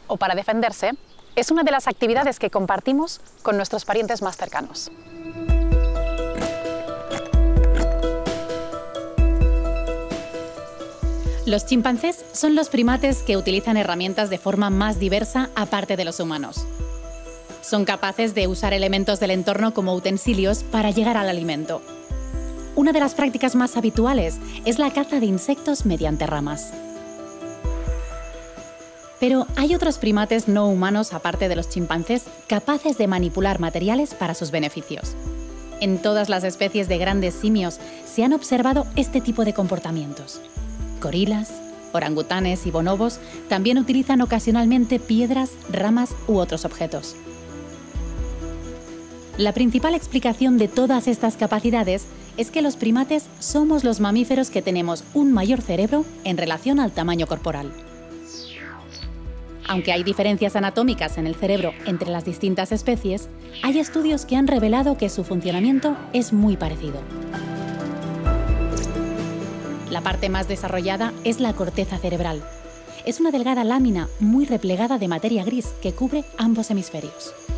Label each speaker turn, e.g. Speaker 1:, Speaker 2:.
Speaker 1: o para defenderse, es una de las actividades que compartimos con nuestros parientes más cercanos.
Speaker 2: Los chimpancés son los primates que utilizan herramientas de forma más diversa aparte de los humanos. Son capaces de usar elementos del entorno como utensilios para llegar al alimento. Una de las prácticas más habituales es la caza de insectos mediante ramas. Pero hay otros primates no humanos, aparte de los chimpancés, capaces de manipular materiales para sus beneficios. En todas las especies de grandes simios se han observado este tipo de comportamientos. Gorilas, orangutanes y bonobos también utilizan ocasionalmente piedras, ramas u otros objetos. La principal explicación de todas estas capacidades es que los primates somos los mamíferos que tenemos un mayor cerebro en relación al tamaño corporal. Aunque hay diferencias anatómicas en el cerebro entre las distintas especies, hay estudios que han revelado que su funcionamiento es muy parecido. La parte más desarrollada es la corteza cerebral. Es una delgada lámina muy replegada de materia gris que cubre ambos hemisferios.